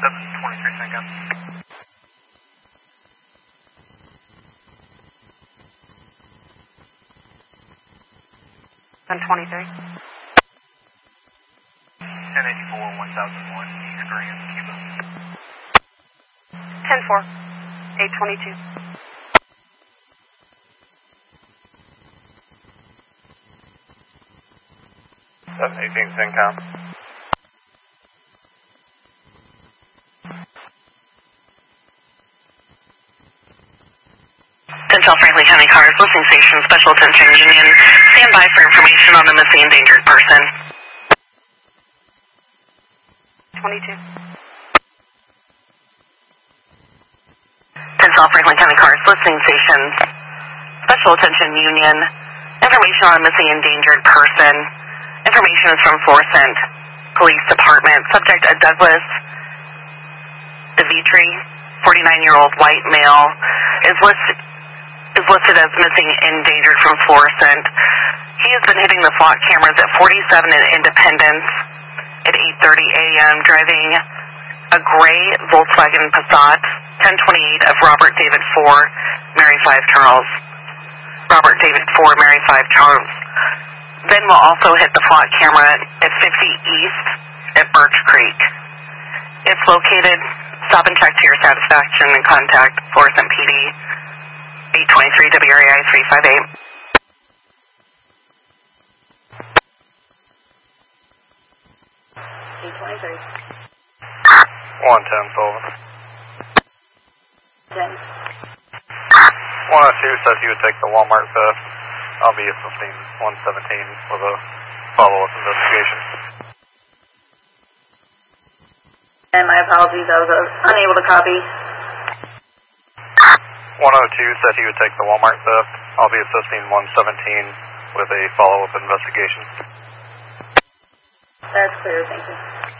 723 Syncom. 1023. 1084 1001 East Grand, Cuba. 10-4. 822. Syncom. 1012 Franklin County Cars, listening station, special attention Union. Stand by for information on a missing endangered person. 22. 1012 Franklin County Cars, listening station, special attention Union. Information on a missing endangered person. Information is from Florissant Police Department. Subject a Douglas DeVitri, 49-year-old white male, is listed as missing endangered from Florissant. He has been hitting the flock cameras at 47 and Independence at 8:30 a.m. driving a gray Volkswagen Passat 1028 of Robert David 4, Mary 5 Charles. Robert David 4, Mary 5 Charles. Then will also hit the flock camera at 50 East at Birch Creek. If located, stop and check to your satisfaction and contact Florissant PD 823 WRAI 358. 823. 110 Sullivan. 10. 102 says he would take the Walmart theft. I'll be assisting 117 with a follow-up investigation. And my apologies, I was unable to copy. 102 said he would take the Walmart theft. I'll be assisting 117 with a follow-up investigation. That's clear, thank you.